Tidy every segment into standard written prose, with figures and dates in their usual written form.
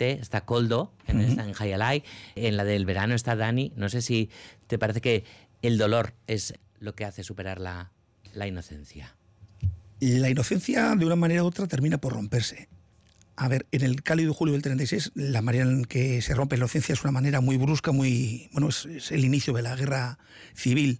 Maite, está Koldo, en Jai Alai, en la del verano está Dani. No sé si te parece que el dolor es lo que hace superar la inocencia. La inocencia, de una manera u otra, termina por romperse. A ver, en el cálido julio del 36, la manera en que se rompe la inocencia es una manera muy brusca, es el inicio de la guerra civil.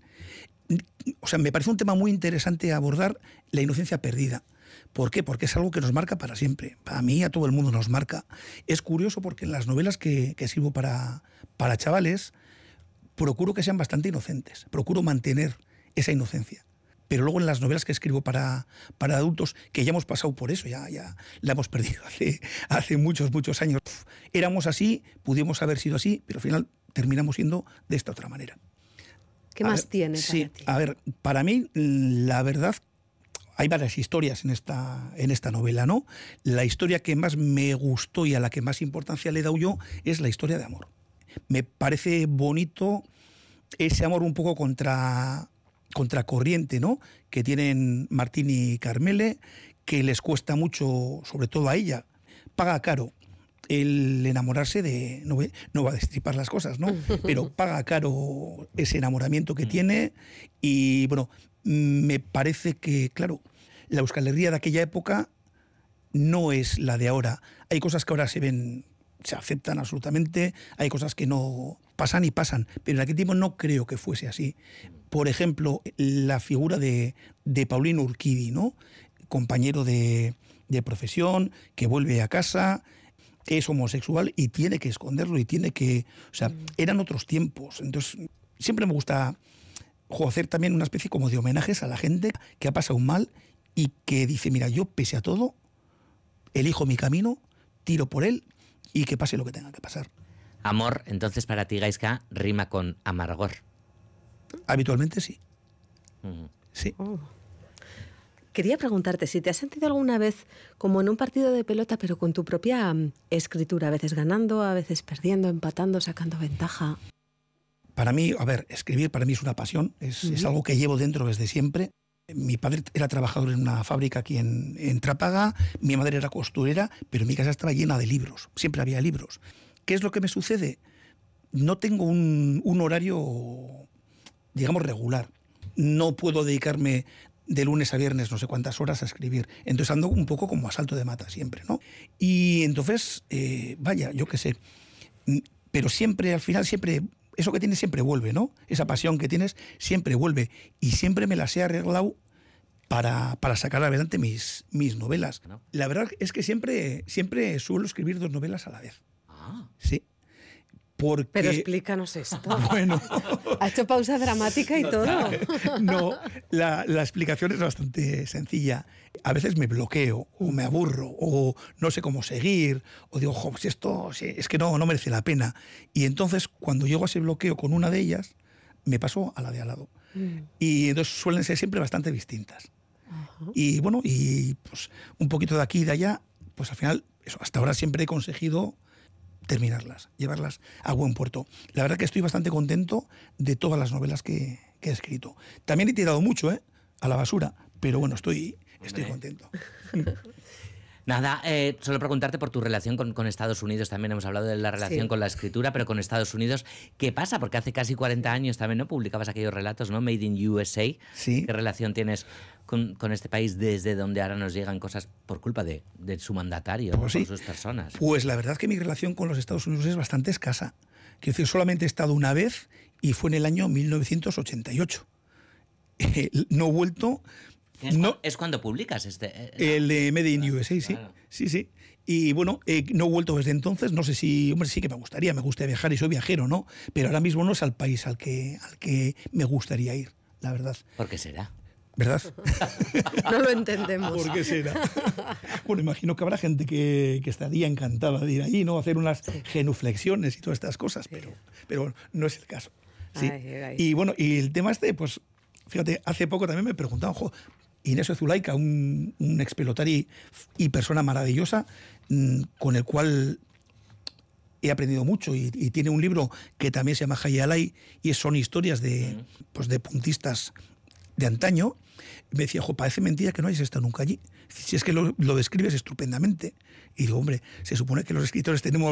O sea, me parece un tema muy interesante abordar la inocencia perdida. ¿Por qué? Porque es algo que nos marca para siempre. Para mí, a todo el mundo nos marca. Es curioso porque en las novelas que escribo para chavales, procuro que sean bastante inocentes. Procuro mantener esa inocencia. Pero luego en las novelas que escribo para adultos, que ya hemos pasado por eso, ya la hemos perdido hace muchos años. Éramos así, pudimos haber sido así, pero al final terminamos siendo de esta otra manera. ¿Qué más tiene para ti? A ver, para mí, la verdad, hay varias historias en esta novela, ¿no? La historia que más me gustó y a la que más importancia le he dado yo es la historia de amor. Me parece bonito ese amor un poco contracorriente, ¿no?, que tienen Martín y Carmele, que les cuesta mucho, sobre todo a ella, paga caro el enamorarse de... No va a destripar las cosas, ¿no? Pero paga caro ese enamoramiento que tiene y, bueno, me parece que, claro, la Euskal Herria de aquella época no es la de ahora. Hay cosas que ahora se aceptan absolutamente, hay cosas que no pasan y pasan, pero en aquel tiempo no creo que fuese así. Por ejemplo, la figura de Paulino Urquidi, ¿no?, compañero de profesión, que vuelve a casa, es homosexual y tiene que esconderlo y tiene que... O sea, eran otros tiempos. Entonces, siempre me gusta hacer también una especie como de homenajes a la gente que ha pasado mal y que dice, mira, yo pese a todo, elijo mi camino, tiro por él y que pase lo que tenga que pasar. Amor, entonces para ti, Gaizka, rima con amargor. Habitualmente sí. Sí. Quería preguntarte si te has sentido alguna vez como en un partido de pelota, pero con tu propia escritura, a veces ganando, a veces perdiendo, empatando, sacando ventaja. Para mí, a ver, escribir para mí es una pasión, es algo que llevo dentro desde siempre. Mi padre era trabajador en una fábrica aquí en Trápaga, mi madre era costurera, pero mi casa estaba llena de libros, siempre había libros. ¿Qué es lo que me sucede? No tengo un horario, digamos, regular. No puedo dedicarme de lunes a viernes no sé cuántas horas a escribir. Entonces ando un poco como a salto de mata siempre, ¿no? Y entonces, vaya, yo qué sé. Pero siempre, al final, siempre... Eso que tienes siempre vuelve, ¿no? Esa pasión que tienes siempre vuelve. Y siempre me las he arreglado para sacar adelante mis novelas. ¿No? La verdad es que siempre suelo escribir 2 novelas a la vez. Sí. Porque... Pero explícanos esto. Bueno... Ha hecho pausa dramática y todo. No, la explicación es bastante sencilla. A veces me bloqueo, o me aburro, o no sé cómo seguir, o digo, si esto es que no merece la pena. Y entonces, cuando llego a ese bloqueo con una de ellas, me paso a la de al lado. Y entonces suelen ser siempre bastante distintas. Y bueno, y pues un poquito de aquí y de allá, pues al final, eso, hasta ahora siempre he conseguido terminarlas, llevarlas a buen puerto. La verdad que estoy bastante contento de todas las novelas que he escrito. También he tirado mucho, a la basura, pero bueno, estoy contento. Nada, solo preguntarte por tu relación con Estados Unidos. También hemos hablado de la relación con la escritura, pero con Estados Unidos, ¿qué pasa? Porque hace casi 40 años también, ¿no?, publicabas aquellos relatos, ¿no?, Made in USA. Sí. ¿Qué relación tienes con este país desde donde ahora nos llegan cosas por culpa de su mandatario, pues por sus personas? Pues la verdad que mi relación con los Estados Unidos es bastante escasa. Quiero decir, solamente he estado una vez y fue en el año 1988. No he vuelto... Es cuando publicas el de Made in USA, sí. Claro. Sí. Y bueno, no he vuelto desde entonces. No sé si... Hombre, sí que me gusta viajar y soy viajero, ¿no? Pero ahora mismo no es al país al que me gustaría ir, la verdad. ¿Por qué será? ¿Verdad? No lo entendemos. ¿Por qué será? Bueno, imagino que habrá gente que estaría encantada de ir allí, ¿no? Hacer unas genuflexiones y todas estas cosas, pero no es el caso. ¿Sí? Ay. Y bueno, y el tema pues fíjate, hace poco también me preguntaban, Inés Zulaika, un expelotari y persona maravillosa, con el cual he aprendido mucho y tiene un libro que también se llama Jai Alai y son historias de puntistas de antaño. Me decía, parece mentira que no hayas estado nunca allí. Si es que lo describes estupendamente. Y digo, hombre, se supone que los escritores tenemos